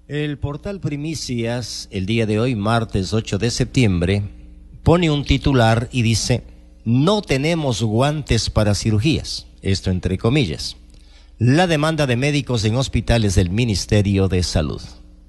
El portal Primicias, el día de hoy, martes 8 de septiembre, pone un titular y dice: no tenemos guantes para cirugías. Esto entre comillas. La demanda de médicos en hospitales del Ministerio de Salud.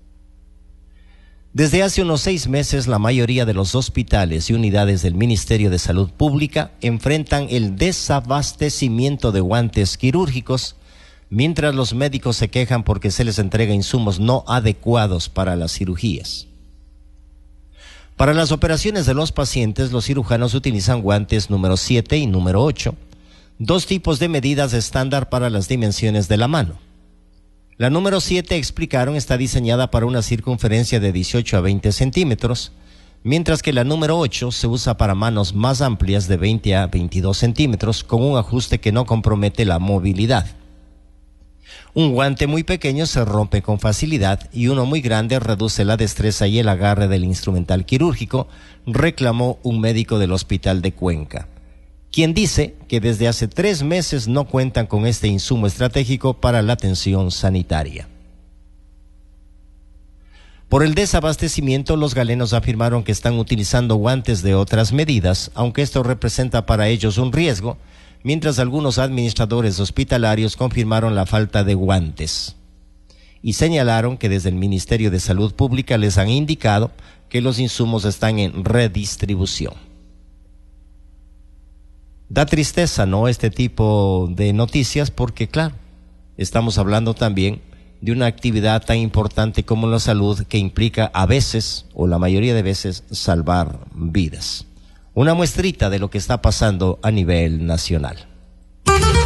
Desde hace unos 6 meses, la mayoría de los hospitales y unidades del Ministerio de Salud Pública enfrentan el desabastecimiento de guantes quirúrgicos, mientras los médicos se quejan porque se les entrega insumos no adecuados para las cirugías. Para las operaciones de los pacientes, los cirujanos utilizan guantes número 7 y número 8, dos tipos de medidas estándar para las dimensiones de la mano. La número 7, explicaron, está diseñada para una circunferencia de 18 a 20 centímetros, mientras que la número 8 se usa para manos más amplias de 20 a 22 centímetros, con un ajuste que no compromete la movilidad. Un guante muy pequeño se rompe con facilidad y uno muy grande reduce la destreza y el agarre del instrumental quirúrgico, reclamó un médico del Hospital de Cuenca, quien dice que desde hace 3 meses no cuentan con este insumo estratégico para la atención sanitaria. Por el desabastecimiento, los galenos afirmaron que están utilizando guantes de otras medidas, aunque esto representa para ellos un riesgo, mientras algunos administradores hospitalarios confirmaron la falta de guantes y señalaron que desde el Ministerio de Salud Pública les han indicado que los insumos están en redistribución. Da tristeza, ¿no?, este tipo de noticias, porque claro, estamos hablando también de una actividad tan importante como la salud, que implica a veces, o la mayoría de veces, salvar vidas. Una muestrita de lo que está pasando a nivel nacional.